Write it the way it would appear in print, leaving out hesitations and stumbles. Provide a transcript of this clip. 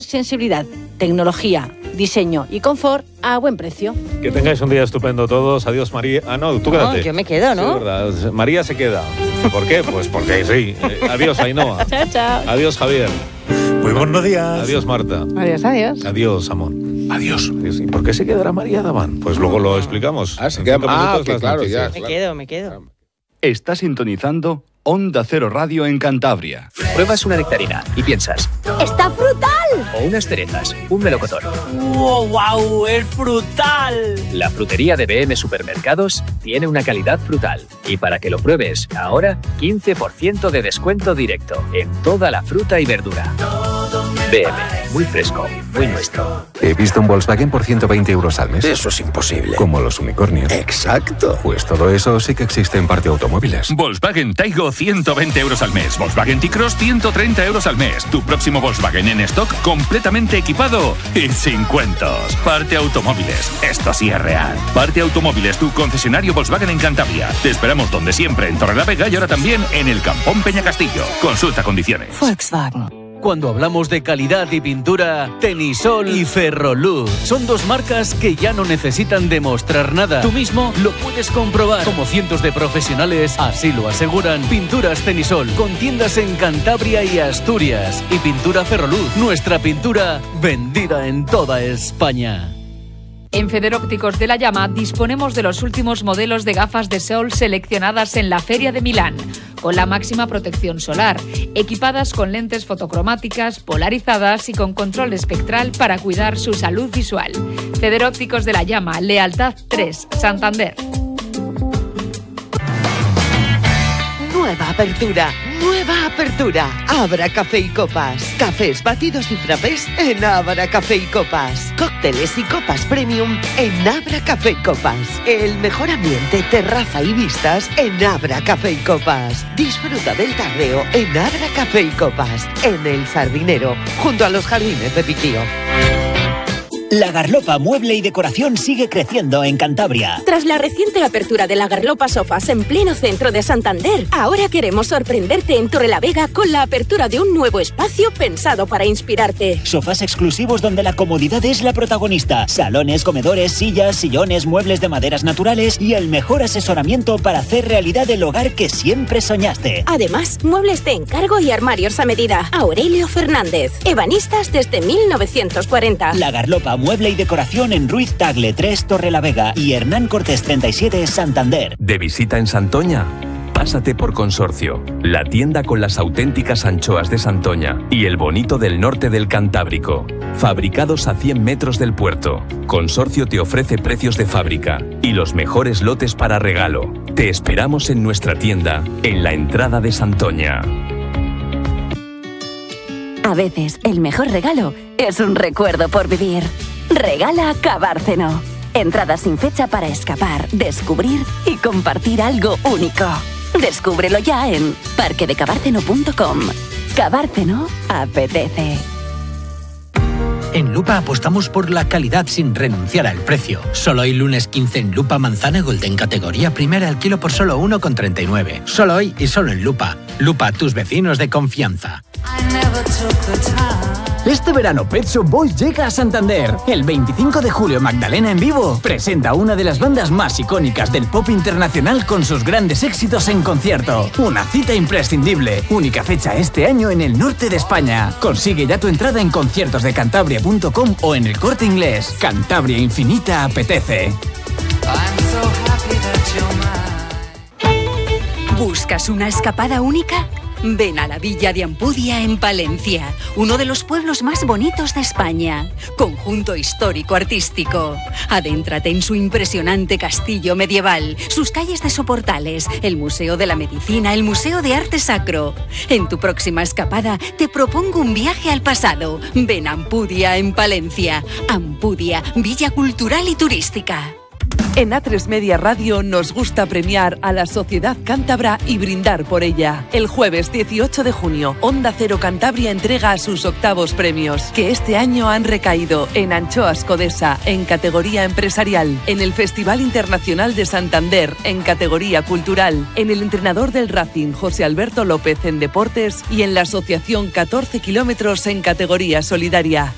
Sensibilidad, tecnología, diseño y confort a buen precio. Que tengáis un día estupendo todos. Adiós, María. Ah, no, tú quédate. No, yo me quedo, ¿no? Sí, verdad. María se queda. ¿Por qué? Pues porque sí. Adiós, Ainhoa. Chao, chao. Adiós, Javier. Muy buenos días. Adiós, Marta. Adiós, adiós. Adiós, Amón. Adiós. ¿Y por qué se quedará María Daban? Pues luego lo explicamos. Se queda. Que claro, ya. Me quedo. Está sintonizando Onda Cero Radio en Cantabria. Pruebas una nectarina y piensas, ¡está frutal! o unas cerezas, un melocotón. ¡Wow! ¡Es frutal! La frutería de BM Supermercados tiene una calidad frutal. Y para que lo pruebes, ahora 15% de descuento directo en toda la fruta y verdura. BM, muy fresco, muy nuestro. He visto un Volkswagen por 120 euros al mes. Eso es imposible. Como los unicornios. Exacto. Pues todo eso sí que existe en Parte Automóviles. Volkswagen Taigo, 120 euros al mes. Volkswagen T-Cross, 130 euros al mes. Tu próximo Volkswagen en stock, completamente equipado y sin cuentos. Parte Automóviles. Esto sí es real. Parte Automóviles, tu concesionario Volkswagen en Cantabria. Te esperamos donde siempre, en Torrelavega y ahora también en el Campón Peñacastillo. Consulta condiciones. Volkswagen. Cuando hablamos de calidad y pintura, Tenisol y Ferroluz son dos marcas que ya no necesitan demostrar nada. Tú mismo lo puedes comprobar. Como cientos de profesionales así lo aseguran. Pinturas Tenisol, con tiendas en Cantabria y Asturias. Y pintura Ferroluz, nuestra pintura vendida en toda España. En Federópticos de la Llama disponemos de los últimos modelos de gafas de sol seleccionadas en la Feria de Milán, con la máxima protección solar, equipadas con lentes fotocromáticas, polarizadas y con control espectral para cuidar su salud visual. Federópticos de la Llama, Lealtad 3, Santander. Nueva apertura. Abra Café y Copas. Cafés, batidos y frappés en Abra Café y Copas. Cócteles y copas premium en Abra Café y Copas. El mejor ambiente, terraza y vistas en Abra Café y Copas. Disfruta del tardeo en Abra Café y Copas, en El Sardinero, junto a los jardines de Piquío. La Garlopa Mueble y Decoración sigue creciendo en Cantabria. Tras la reciente apertura de la Garlopa Sofas en pleno centro de Santander, ahora queremos sorprenderte en Torrelavega con la apertura de un nuevo espacio pensado para inspirarte. Sofás exclusivos donde la comodidad es la protagonista. Salones, comedores, sillas, sillones, muebles de maderas naturales y el mejor asesoramiento para hacer realidad el hogar que siempre soñaste. Además, muebles de encargo y armarios a medida. Aurelio Fernández. Ebanistas desde 1940. La Garlopa Mueble y Decoración en Ruiz Tagle 3 Torrelavega y Hernán Cortés 37 Santander. ¿De visita en Santoña? Pásate por Consorcio, la tienda con las auténticas anchoas de Santoña y el bonito del norte del Cantábrico. Fabricados a 100 metros del puerto, Consorcio te ofrece precios de fábrica y los mejores lotes para regalo. Te esperamos en nuestra tienda, en la entrada de Santoña. A veces, el mejor regalo es un recuerdo por vivir. Regala Cabárceno. Entradas sin fecha para escapar, descubrir y compartir algo único. Descúbrelo ya en parquedecabárceno.com. Cabárceno apetece. En Lupa apostamos por la calidad sin renunciar al precio. Solo hoy lunes 15 en Lupa manzana Golden categoría primera al kilo por solo 1,39. Solo hoy y solo en Lupa. Lupa, tus vecinos de confianza. Este verano Pet Shop Boys llega a Santander. El 25 de julio Magdalena en vivo presenta una de las bandas más icónicas del pop internacional con sus grandes éxitos en concierto. Una cita imprescindible. Única fecha este año en el norte de España. Consigue ya tu entrada en conciertosdecantabria.com o en El Corte Inglés. Cantabria infinita apetece. ¿Buscas una escapada única? Ven a la Villa de Ampudia en Palencia, uno de los pueblos más bonitos de España. Conjunto histórico-artístico. Adéntrate en su impresionante castillo medieval, sus calles de soportales, el Museo de la Medicina, el Museo de Arte Sacro. En tu próxima escapada te propongo un viaje al pasado. Ven a Ampudia en Palencia. Ampudia, Villa Cultural y Turística. En A3 Media Radio nos gusta premiar a la sociedad cántabra y brindar por ella. El jueves 18 de junio, Onda Cero Cantabria entrega sus octavos premios, que este año han recaído en Anchoas Codesa, en categoría empresarial, en el Festival Internacional de Santander, en categoría cultural, en el entrenador del Racing, José Alberto López, en deportes, y en la Asociación 14 Kilómetros en categoría solidaria.